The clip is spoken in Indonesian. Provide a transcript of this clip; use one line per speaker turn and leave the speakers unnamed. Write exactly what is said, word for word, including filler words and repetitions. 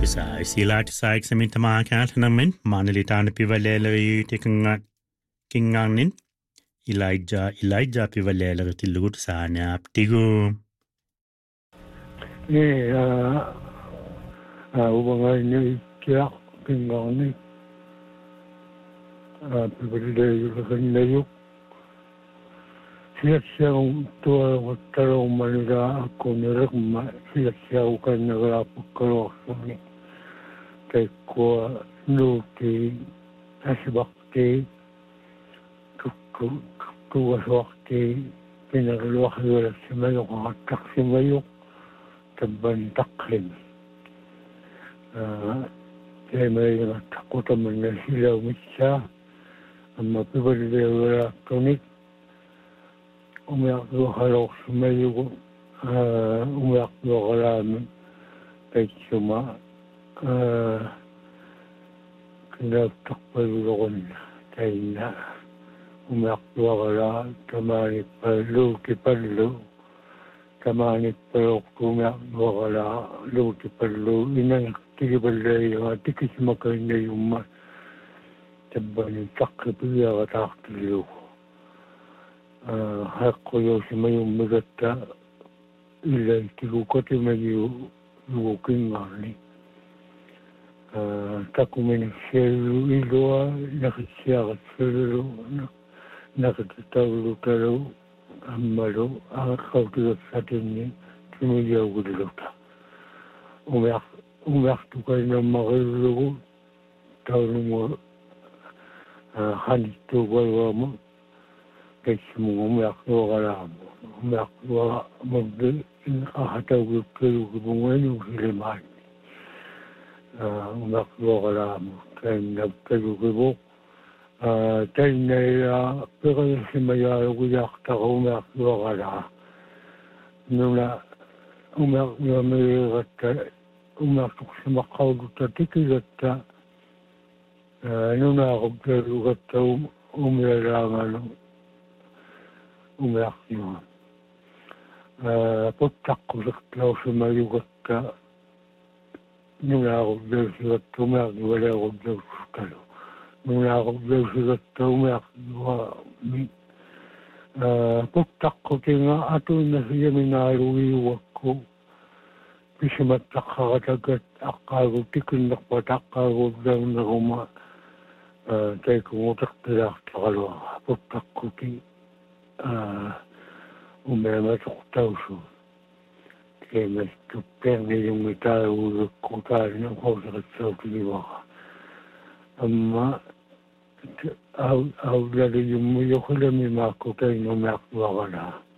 Tisai sila tisai eksamin tamakal manilitan pivalelari tikangat kinganin Elijah Elijah pivalelari tilugut sana aptigu.
Eh, ah, ah, ubangay niya kaya kinganin. Ah, pivalelari kanayok. Siya-siyang tuwa magtarong manila ako nirakma. Siya-siyaw ka nagrapagkarosong. Kaya ko nuti asibakti tuwaswakti pinagluwakyo si mayok akatak si mayok tabantakhin. Kaya may takot naman na sila umitsa ang mapibaliwala tunik. Umiyak yung halok sa mayo, umiyak yung kalamin, kahit suma, kinagtakpalulokon na, tayo na, umiyak yung kalamin, tamanit palo, kipalo, tamanit palo, umiyak yung kalamin, luti palo, inang tigibalay, tikis makay na yung ma, tabanit takipilya kataktilyo. Hakko yo si mayo magata ilay tigukote mayo lukingani. Takumin selu iloa nakisiya selu nakitawlo talo amalo akakauti sa tinni tumuyaw gudilota. Umiyak umiyak tukay na makilugo tawlo mo hanito walwa mo. Kaya mo umiyak yung kalam, umiyak yung mag-ahatawag kayo kung ano siliman. Umiyak yung kalam, kaya nagtayo kayo. Tayo na yung pero si Maya umiyak ako umiyak yung kalam. Nung na umiyak yung mayroon umiyak ko si Macau at tikilat. Nung na ako kayo at umiyarangan umiyak yun. Pagtak ko sa klaw sa mayugat ka, nung nakakagdaw siya at umiyak, wala akagdaw sa kalo. Nung nakakagdaw siya at umiyak, pagtak ko tinga, ato na siya minaruiwag ko. Pisimatak kakatagat, akagod, tikun nakpatak, akagod lang na kuma. Tayo kumutak talak sa kalwa, pagtak ko tinga. Umematok tauso. Kaya mas tupeng na yung itaulog ko tayo ng kausakit sa kiliwaka. Amma, awlali yung muyo ko lang yung mako tayo ng makwa ka na.